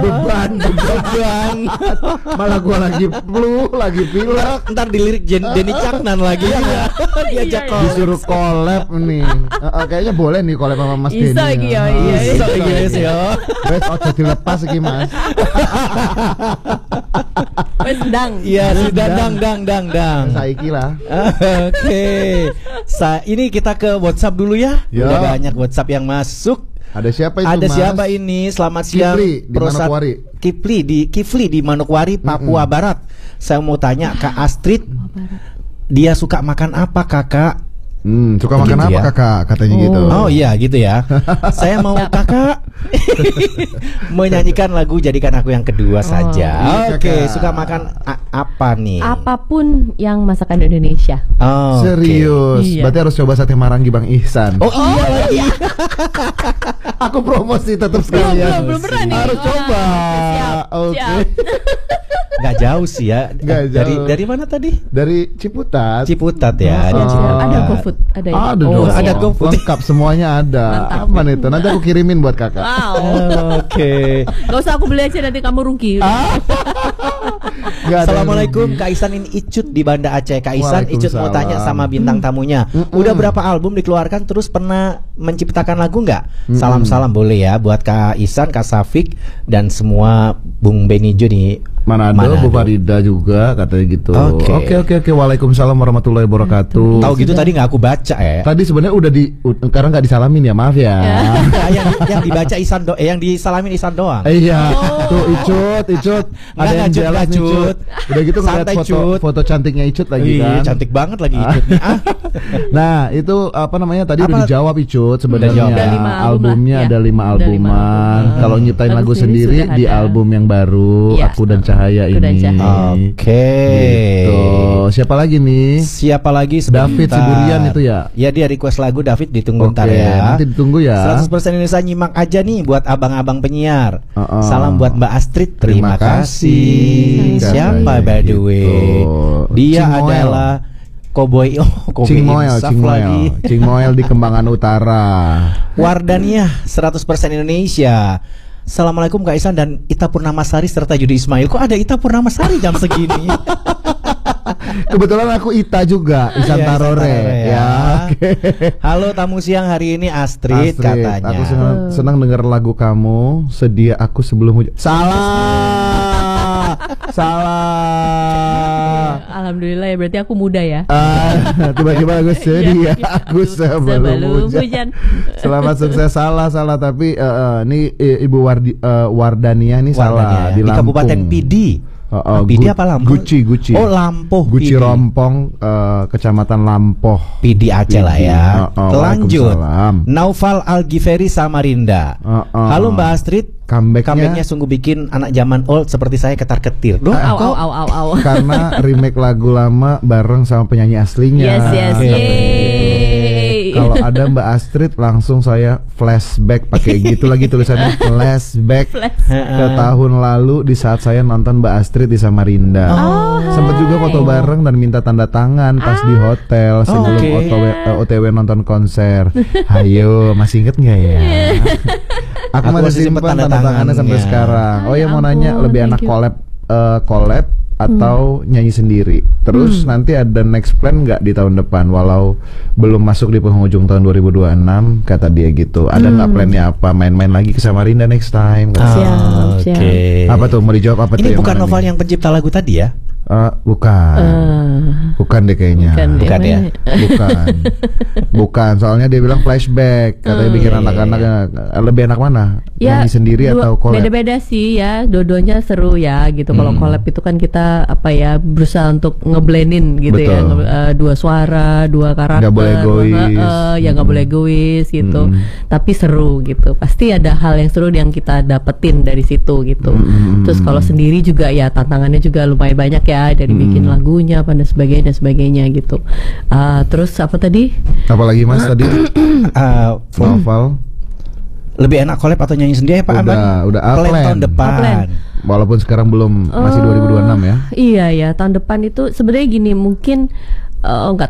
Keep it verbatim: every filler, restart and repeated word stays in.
beban, beban. Malah gua lagi flu, lagi pilek. Ntar dilirik Jen, Denny Caknan lagi ya. Diajak collab. Disuruh collab nih. Uh, uh, kayaknya boleh nih collab sama Mas Denny. Iso iki ya, Uh, iya. Iso iki wis ya. Wes ojo dilepas iki Mas. Wes dang. Iya, sudah dang dang dang dang. Saiki lah. Oke. Sa ini kita ke WhatsApp dulu ya. Ya. Udah banyak WhatsApp yang masuk. Ada siapa itu Ada Mas? siapa ini? Selamat siang. Kifli di Prosat- Manokwari. Kifli di Kifli di Manokwari, Papua Mm-mm. Barat. Saya mau tanya Kak Astrid, dia suka makan apa Kakak? Hmm, suka Gitu makan apa ya? Kakak? Katanya Oh. gitu. Oh iya gitu ya. Saya mau Kakak menyanyikan lagu Jadikan Aku Yang Kedua saja. Iya, Oke, Kakak. suka makan a- apa nih? Apapun yang masakan Indonesia. Oh, oke. Serius. Iya. Berarti harus coba sate Marangi Bang Ihsan. Oh iya lagi. Aku promosi tetap Belum, sekalian. belum, belum pernah nih. Harus Wah, coba. siap, Oke. siap. Nggak jauh sih ya. Nggak Dari jauh. dari mana tadi? Dari Ciputat. Ciputat ya. Oh. Di Siap. Ciputat. Ada GoFood, ada ya? Ada Oh, dong. ada siap. GoFood. Lengkap semuanya ada. Mantap. Aman itu. Nanti aku kirimin buat Kakak. Wow. Oke. Gak usah aku beli aja, nanti kamu rugi. Ah. Nggak ada yang Assalamualaikum rugi. Kak Isan, ini Icut di Banda Aceh. Kak Isan, Icut mau tanya sama bintang tamunya. Mm-mm. Udah berapa album dikeluarkan, terus pernah menciptakan lagu nggak? Mm-mm. Salam-salam boleh ya buat Kak Isan, Kak Safik dan semua Bung Benijo di Manado, Manado. Bu Farida juga katanya gitu. Oke. Oke oke oke. Waalaikumsalam warahmatullahi wabarakatuh. Tahu gitu tadi nggak aku baca ya. Tadi sebenarnya udah di u- karena nggak disalamin ya, maaf ya. yang, yang dibaca Isan do, eh, yang disalamin Isan doang. Eh, iya, tuh Icut, Icut. Nggak, Ada yang nggak, Cut, jelas nggak, nih, Cut. Cut. Udah gitu ngeliat Santai, foto Cut. foto cantiknya Icut lagi Iya, kan. cantik banget lagi Icut nih. Ah. Nah, itu apa namanya? Tadi Apa? udah dijawab Icut sebenarnya. Udah Ada lima album Albumnya lah, ya. ada lima Udah lima albuman. album. Kalau nyiptain Lagu lagu sendiri sendiri sudah di ada. album yang baru, Iya. Aku dan Cahaya Aku dan ini. Cahaya. Oke. Gitu. Siapa lagi nih? Siapa lagi? David Sebentar. Siburian itu ya? Ya dia request lagu David, ditunggu Oke, ntar ya. nanti ditunggu ya. seratus persen Indonesia nyimak aja nih buat abang-abang penyiar. Uh-uh. Salam buat Mbak Astrid. Terima, Terima kasih. kasih. Siapa Katanya by the gitu. way? Dia Cing Moel. adalah Cowboy. Oh, Cowboy Cing Moel, Insaf Cing Moel, lagi. Cing Moel di Kembangan Utara. Wardania seratus persen Indonesia. Assalamualaikum Kak Isan dan Ita Purnamasari serta Yudi Ismail. Kok ada Ita Purnamasari jam segini? Kebetulan aku Ita juga, Isan Iya, Tarore Isan Tarore, ya. ya. Oke. Halo tamu siang hari ini Astrid, katanya. Aku senang, senang dengar lagu kamu. Sedia aku sebelum hujan. Salah, salah. Alhamdulillah ya, berarti aku muda ya. Ah, tiba-tiba aku sedia aku sebelum, Sebelum hujan. hujan. Selamat sukses. Salah, salah. Tapi eh, eh, ini eh, Ibu Wardi, eh, Wardania ini Wardania, salah di, di Lampung. Kabupaten Pidi. Oh, oh, Pidi Gu- apa Lampung? Guci, Guci. Oh, Lampoh. Guci Pidi. Rompong, eh, Kecamatan Lampoh. Pidi Aceh lah ya. Oh, oh, Lanjut. Waalaikumsalam. Naufal Al-Ghifari Samarinda. Oh, oh. Halo Mbak Astrid. Comebacknya- Comebacknya sungguh bikin anak zaman old seperti saya ketar-ketir. Duh, Au, kok- au, au, au, au. Karena remake lagu lama bareng sama penyanyi aslinya. Yes, yes, Oke. yeay. Kalau ada Mbak Astrid langsung saya flashback pakai gitu lagi tulisannya flashback Flash. ke tahun lalu di saat saya nonton Mbak Astrid di Samarinda. Oh, Sempet hai. juga foto bareng dan minta tanda tangan pas di hotel sebelum oke. O T W, eh, O T W nonton konser. Hayo, masih inget nggak ya? Aku, Aku masih masih simpen simpan tanda tanda tangannya sampai tangannya. sekarang. Oh ya, Ya mau nanya ampun, lebih thank enak you. collab eh, collab atau nyanyi sendiri. Terus nanti ada next plan nggak di tahun depan? Walau belum masuk di penghujung tahun dua ribu dua puluh enam, kata dia gitu. Ada nggak plannya apa? Main-main lagi ke Samarinda next time? Ah, Siap, siap. Oke. Apa tuh? Mau dijawab apa tuh? Ini yang bukan mana novel nih? yang pencipta lagu tadi ya? Eh, bukan. Eh, Bukan deh kayaknya. bukan, Bukan yang ya? mana? Bukan. Bukan. Soalnya dia bilang flashback. Katanya bikin iya, anak-anak eh, lebih enak mana? Ya, Nyanyi sendiri dua- atau collab? beda-beda sih ya, dua-duanya seru ya gitu. Kalau Hmm. collab itu kan kita apa ya, berusaha untuk ngeblendin gitu ya, Betul. nge- eh, dua suara, dua karakter. Nggak boleh egois. Eh, eh, ya nggak boleh egois gitu. Mm. Tapi seru gitu. Pasti ada hal yang seru yang kita dapetin dari situ gitu. Mm. Terus kalau sendiri juga ya tantangannya juga lumayan banyak ya, dari bikin Mm. lagunya apa dan sebagainya dan sebagainya gitu. Ah, terus apa tadi? Apalagi mas tadi? Eh, Novel. lebih enak collab atau nyanyi sendiri ya Pak Udah, Aman? udah Plan plan. tahun depan. Oh, plan. Walaupun sekarang belum masih Eh, dua ribu dua puluh enam ya. Iya ya, tahun depan itu sebenarnya gini, mungkin eh, nggak